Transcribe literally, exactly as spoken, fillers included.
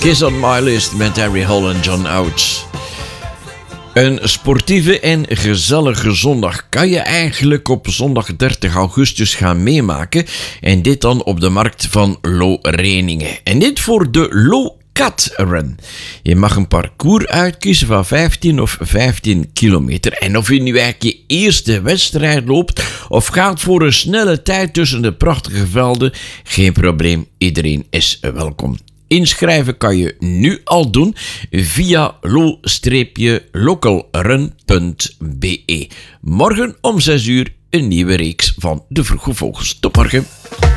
Kiss on My List met Harry Hall en John Oates. Een sportieve en gezellige zondag kan je eigenlijk op zondag dertig augustus gaan meemaken. En dit dan op de markt van Loo-Reningen. En dit voor de Loo Cat Run. Je mag een parcours uitkiezen van vijftien of vijftien kilometer. En of je nu eigenlijk je eerste wedstrijd loopt of gaat voor een snelle tijd tussen de prachtige velden, geen probleem, iedereen is welkom. Inschrijven kan je nu al doen via loo-localrun punt be. Morgen om zes uur een nieuwe reeks van De Vroege Vogels. Tot morgen.